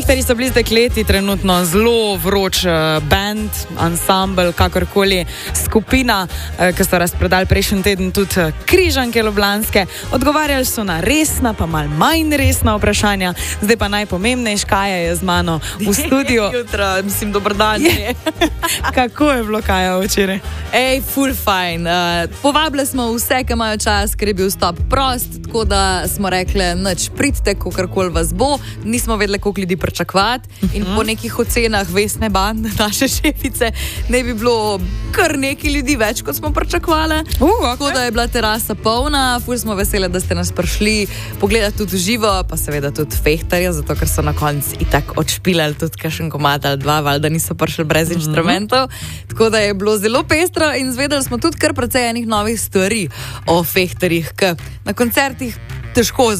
Fehtarji so bili z dekleti trenutno zelo vroč band, ansambl, kakorkoli skupina, ki so razpredali prejšnji teden tudi Križanke ljubljanske. Odgovarjali so na resna, pa malo manj resna vprašanja. Zdaj pa najpomembnejše, Kaja je z mano v studiu. Jutra, mislim, dober dan. Kako je bilo, Kaja, včeraj? Full fine. Povabili smo vse, ki imajo čas, ker je bil vstop prost, tako da smo rekli, nič, pridite, kakorkoli vas bo. Nismo vedeli, koliko ljudi pričakovati. In po nekih ocenah Vesne Band, naše šefice, ne bi bilo kar nekaj ljudi več, kot smo pričakovali. Tako da je bila terasa polna. Ful smo veseli, da ste nas prišli pogledati tudi živo, pa seveda tudi Fehtarja, zato ker so na koncu itak odšpilali tudi kakšen komad ali dva, valjda niso prišli brez inštrumentov. Tako da je bilo zelo pestro in zvedeli smo tudi kar precej enih novih stvari o Fehtarjih, ki na koncertih težko